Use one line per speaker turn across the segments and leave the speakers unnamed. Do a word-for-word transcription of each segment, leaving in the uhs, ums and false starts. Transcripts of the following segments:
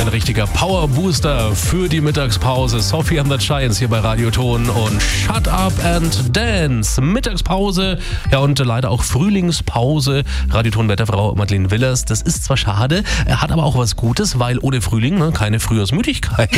ein richtiger Power-Booster für die Mittagspause. Sophie and the Giants hier bei Radioton und Shut Up and Dance. Mittagspause, ja und leider auch Frühlingspause. Radioton-Wetterfrau Madeleine Willers. Das ist zwar schade, hat aber auch was Gutes, weil ohne Frühling ne, keine Frühjahrsmüdigkeit.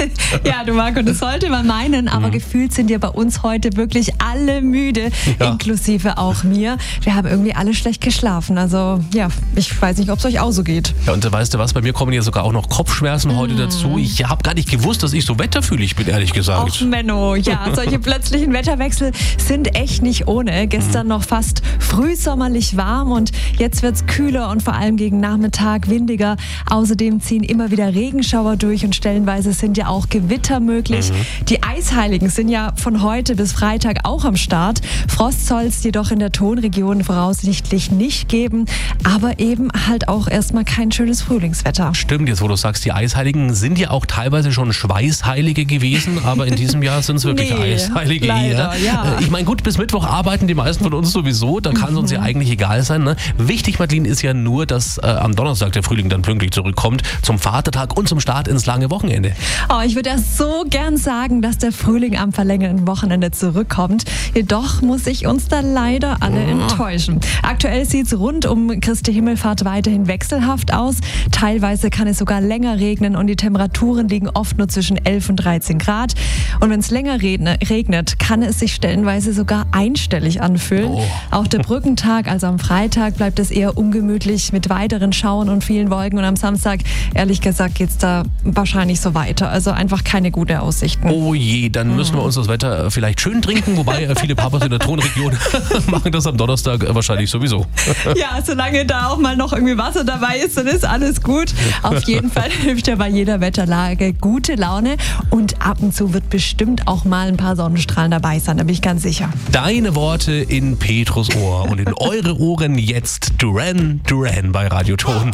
Ja, du Marco, das sollte man meinen, aber mhm. gefühlt sind ja bei uns heute wirklich alle müde, ja. inklusive auch mir. Wir haben irgendwie alle schlecht geschlafen. Also ja, ich weiß nicht, ob es euch auch so geht.
Ja, und weißt du was, bei mir kommen ja sogar auch noch Kopfschmerzen mm. heute dazu. Ich habe gar nicht gewusst, dass ich so wetterfühlig bin, ehrlich gesagt.
Och Menno, ja, solche plötzlichen Wetterwechsel sind echt nicht ohne. Gestern mm. noch fast frühsommerlich warm und jetzt wird es kühler und vor allem gegen Nachmittag windiger. Außerdem ziehen immer wieder Regenschauer durch und stellenweise sind ja auch Gewitter möglich. Mm. Die Eisheiligen sind ja von heute bis Freitag auch am Start. Frost soll es jedoch in der Tonregion voraussichtlich nicht geben, aber eben halt auch erstmal kein schönes Frühlingswetter.
Stimmt, jetzt wo du sagst, die Eisheiligen sind ja auch teilweise schon Schweißheilige gewesen, aber in diesem Jahr sind es wirklich nee, Eisheilige.
Leider, ja.
Ich meine, gut, bis Mittwoch arbeiten die meisten von uns sowieso, da kann es mhm. uns ja eigentlich egal sein. Ne? Wichtig, Madeleine, ist ja nur, dass äh, am Donnerstag der Frühling dann pünktlich zurückkommt, zum Vatertag und zum Start ins lange Wochenende.
Oh, ich würde ja so gern sagen, dass der Frühling am verlängerten Wochenende zurückkommt. Jedoch muss ich uns da leider alle oh. enttäuschen. Aktuell sieht es rund um Christi Himmelfahrt weiterhin wechselhaft aus. Teilweise kann es sogar länger regnen und die Temperaturen liegen oft nur zwischen elf und dreizehn Grad. Und wenn es länger regnet, kann es sich stellenweise sogar einstellig anfühlen. Oh. Auch der Brückentag, also am Freitag, bleibt es eher ungemütlich mit weiteren Schauern und vielen Wolken. Und am Samstag, ehrlich gesagt, geht es da wahrscheinlich so weiter. Also einfach keine gute Aussichten.
Oh je, dann mhm. müssen wir uns das Wetter vielleicht schön trinken, wobei viele Papas in der Tonregion machen das am Donnerstag wahrscheinlich sowieso.
Ja, solange da auch mal noch irgendwie Wasser dabei ist, dann ist alles gut. Auf jeden Fall hilft ja bei jeder Wetterlage gute Laune und ab und zu wird bestimmt auch mal ein paar Sonnenstrahlen dabei sein, da bin ich ganz sicher.
Deine Worte in Petrus Ohr und in eure Ohren jetzt Duran Duran bei Radioton.